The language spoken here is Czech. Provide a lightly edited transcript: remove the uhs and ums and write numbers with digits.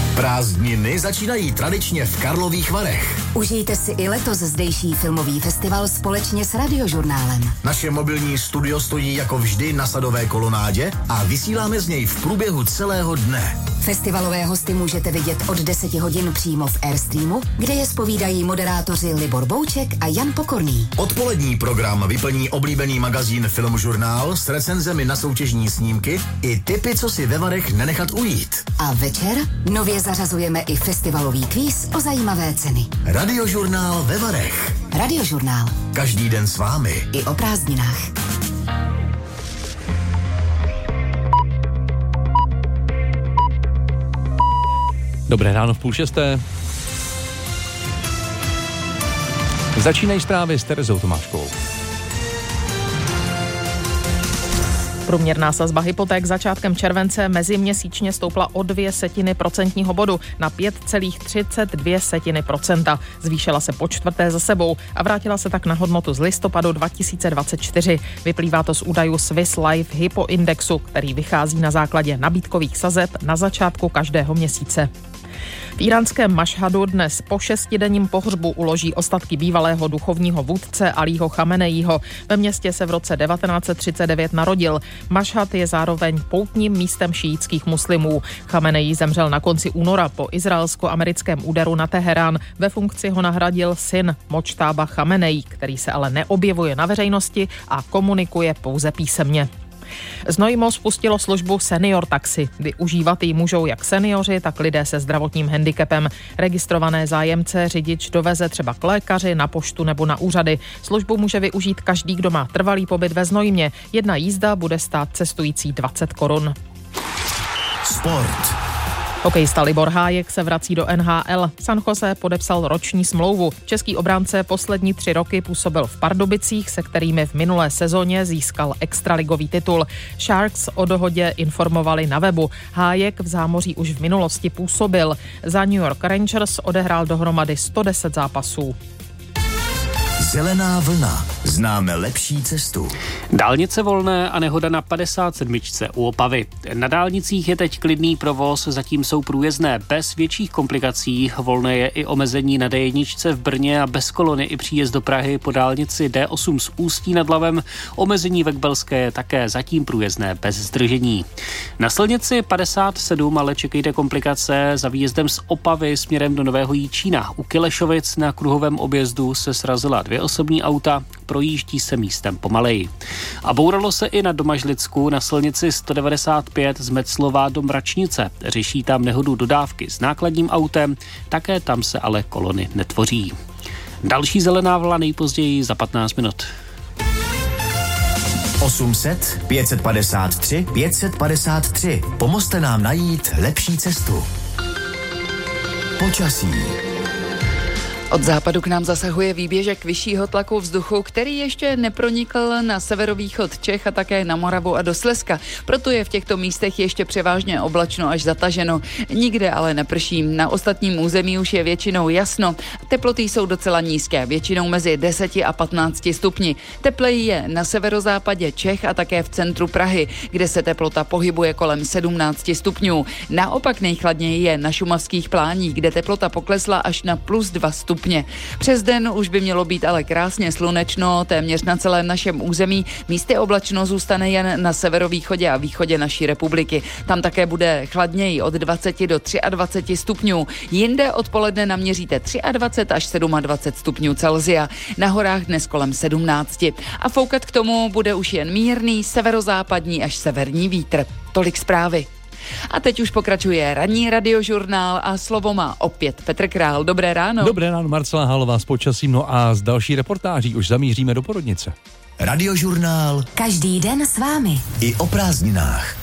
Prázdniny začínají tradičně v Karlových Varech. Užijte si i letos zdejší filmový festival společně s Radiožurnálem. Naše mobilní studio stojí jako vždy na Sadové kolonádě a vysíláme z něj v průběhu celého dne. Festivalové hosty můžete vidět od 10 hodin přímo v Airstreamu, kde je zpovídají moderátoři Libor Bouček a Jan Pokorný. Odpolední program vyplní oblíbený magazín Filmžurnál s recenzemi na soutěžní snímky i tipy, co si ve Varech nenechat ujít. A večer nově zařazujeme i festivalový kvíz o zajímavé ceny. Radiožurnál ve Varech. Radiožurnál. Každý den s vámi. I o prázdninách. Dobré ráno v 5:30. Začínají zprávy s Terezou Tomáškovou. Průměrná sazba hypoték začátkem července meziměsíčně stoupla o 0,2 procentního bodu na 5,32%. Zvýšila se po čtvrté za sebou a vrátila se tak na hodnotu z listopadu 2024. Vyplývá to z údajů Swiss Life Hypo Indexu, který vychází na základě nabídkových sazeb na začátku každého měsíce. V íránském Mašhadu dnes po 6denním pohřbu uloží ostatky bývalého duchovního vůdce Alího Chameneího. Ve městě se v roce 1939 narodil. Mašhad je zároveň poutním místem šíitských muslimů. Chameneí zemřel na konci února po izraelsko-americkém úderu na Teherán. Ve funkci ho nahradil syn Močtába Chameneí, který se ale neobjevuje na veřejnosti a komunikuje pouze písemně. Znojmo spustilo službu Senior Taxi. Využívat ji můžou jak seniori, tak lidé se zdravotním handicapem. Registrované zájemce řidič doveze třeba k lékaři, na poštu nebo na úřady. Službu může využít každý, kdo má trvalý pobyt ve Znojmě. Jedna jízda bude stát cestující 20 korun. Sport. Hokejista Libor Hájek se vrací do NHL. San Jose podepsal roční smlouvu. Český obránce poslední 3 roky působil v Pardubicích, se kterými v minulé sezóně získal extraligový titul. Sharks o dohodě informovali na webu. Hájek v zámoří už v minulosti působil. Za New York Rangers odehrál dohromady 110 zápasů. Zelená vlna. Známe lepší cestu. Dálnice volné a nehoda na 57. u Opavy. Na dálnicích je teď klidný provoz, zatím jsou průjezdné bez větších komplikací. Volné je i omezení na D1 v Brně a bez kolony i příjezd do Prahy po dálnici D8 z Ústí nad Labem. Omezení ve Kbelské je také zatím průjezdné bez zdržení. Na silnici 57 ale čekejte komplikace za výjezdem z Opavy směrem do Nového Jičína. U Kilešovic na kruhovém objezdu se srazila 2 osobní auta, projíždí se místem pomaleji. A bouralo se i na Domažlicku na silnici 195 z Metzlova do Mračnice. Řeší tam nehodu dodávky s nákladním autem, také tam se ale kolony netvoří. Další zelená vlna nejpozději za 15 minut. 800 553 553. Pomozte nám najít lepší cestu. Počasí. Od západu k nám zasahuje výběžek vyššího tlaku vzduchu, který ještě nepronikl na severovýchod Čech a také na Moravu a do Slezska. Proto je v těchto místech ještě převážně oblačno až zataženo. Nikde ale neprší. Na ostatním území už je většinou jasno. Teploty jsou docela nízké, většinou mezi 10 a 15 stupni. Tepleji je na severozápadě Čech a také v centru Prahy, kde se teplota pohybuje kolem 17 stupňů. Naopak nejchladněji je na šumavských pláních, kde teplota poklesla až na +2 stupně. Přes den už by mělo být ale krásně slunečno, téměř na celém našem území. Místy oblačno zůstane jen na severovýchodě a východě naší republiky. Tam také bude chladněji od 20 do 23 stupňů. Jinde odpoledne naměříte 23 až 27 stupňů Celsia. Na horách dnes kolem 17. A foukat k tomu bude už jen mírný severozápadní až severní vítr. Tolik zprávy. A teď už pokračuje ranní radiožurnál a slovo má opět Petr Král. Dobré ráno. Dobré ráno, Marcela Halová s počasím, no a z další reportáží už zamíříme do porodnice. Radiožurnál. Každý den s vámi. I o prázdninách.